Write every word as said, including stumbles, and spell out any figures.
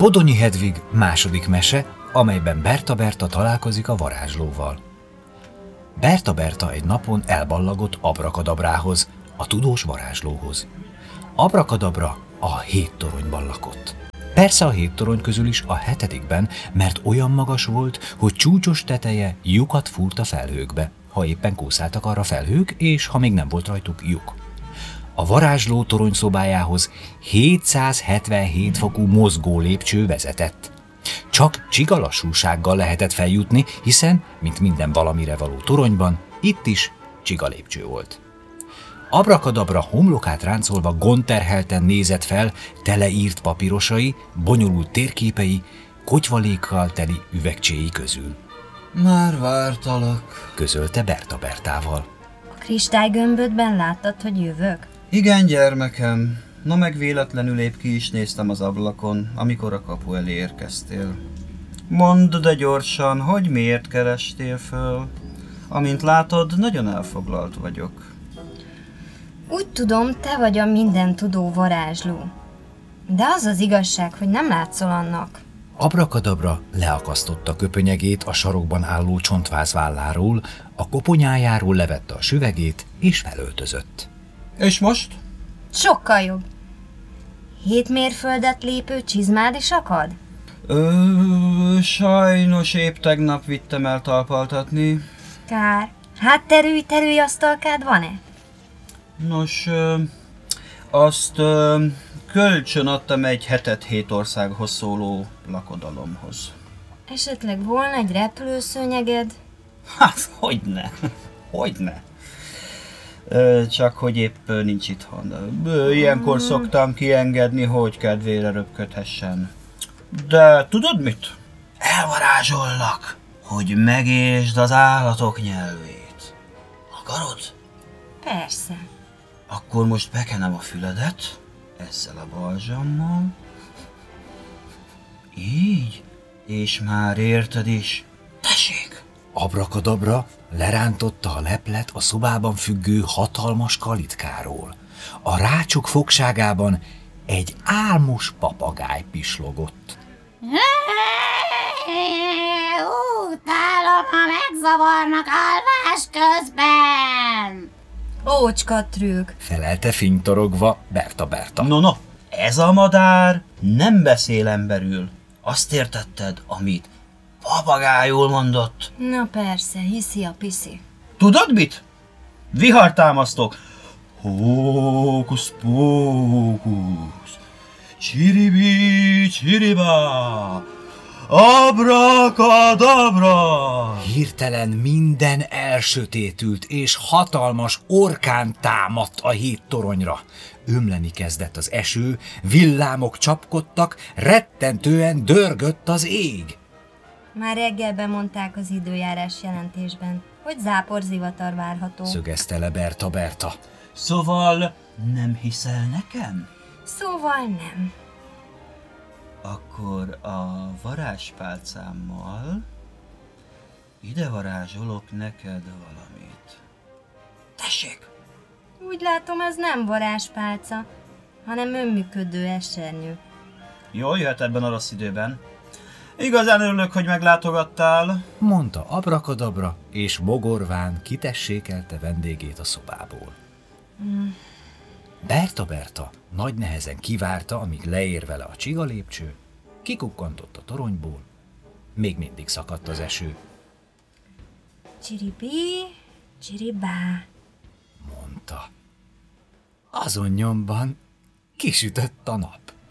Podonyi Hedvig második mese, amelyben Berta Berta találkozik a varázslóval. Berta Berta egy napon elballagott Abrakadabrához, a tudós varázslóhoz. Abrakadabra a hét toronyban lakott. Persze a hét torony közül is a hetedikben, mert olyan magas volt, hogy csúcsos teteje lyukat fúrt a felhőkbe, ha éppen kószáltak arra felhők, és ha még nem volt rajtuk lyuk. A varázsló toronyszobájához hétszázhetvenhét fokú mozgó lépcső vezetett. Csak csiga lassúsággal lehetett feljutni, hiszen, mint minden valamire való toronyban, itt is csiga lépcső volt. Abrakadabra homlokát ráncolva gondterhelten nézett fel teleírt papírosai, bonyolult térképei, kotyvalékkal teli üvegcséi közül. Már vártalak, közölte Berta Bertával. A kristálygömbödben láttad, hogy jövök? Igen, gyermekem. Na meg véletlenül épp ki is néztem az ablakon, amikor a kapu elé érkeztél. Mondd de gyorsan, hogy miért kerestél föl? Amint látod, nagyon elfoglalt vagyok. Úgy tudom, te vagy a mindentudó varázsló. De az az igazság, hogy nem látszol annak. Abrakadabra leakasztotta köpönyegét a sarokban álló csontváz válláról, a koponyájáról levette a süvegét és felöltözött. És most? Sokkal jobb. Hét mérföldet lépő csizmád is akad? Ö, sajnos épp tegnap vittem el talpaltatni. Kár. Hát terülj, terülj asztalkád van-e? Nos, ö, azt ö, kölcsön adtam egy hetet hét országhoz szóló lakodalomhoz. Esetleg volna egy repülőszőnyeged? Hát, hogyne, hogyne. Ö, csak hogy épp nincs itthon. Ö, ilyenkor szoktam kiengedni, hogy kedvére röpködhessen. De tudod mit? Elvarázsollak, hogy megértsd az állatok nyelvét. Akarod? Persze. Akkor most bekenem a füledet, ezzel a balzsammal. Így, és már érted is. Tessék! Abrakadabra lerántotta a leplet a szobában függő hatalmas kalitkáról. A rácsok fogságában egy álmos papagáj pislogott. Utálom, ha megzavarnak alvás közben! Ócska trükk, felelte fintorogva Berta Berta. No, no, ez a madár nem beszél emberül. Azt értetted, amit papagájul mondott? Na persze, hiszi a piszi. Tudod mit? Vihartámasztok. Hókusz pókusz, csiribi csiriba, abrakadabra. Hirtelen minden elsötétült, és hatalmas orkán támadt a hét toronyra. Ömleni kezdett az eső, villámok csapkodtak, rettentően dörgött az ég. Már reggel bemondták az időjárás jelentésben, hogy záporzivatar várható. Szögezte le Berta Berta. Szóval nem hiszel nekem? Szóval nem. Akkor a varázspálcámmal ide varázsolok neked valamit. Tessék! Úgy látom, ez nem varázspálca, hanem önműködő esernyő. Jól jöhet ebben a rossz időben. Igazán örülök, hogy meglátogattál, mondta Abrakadabra, és mogorván kitessékelte vendégét a szobából. Mm. Berta Berta nagy nehezen kivárta, amíg leér vele a csiga lépcső, kikukkantott a toronyból, még mindig szakadt az eső. Csiribi, csiribá, mondta. Azon nyomban kisütött a nap.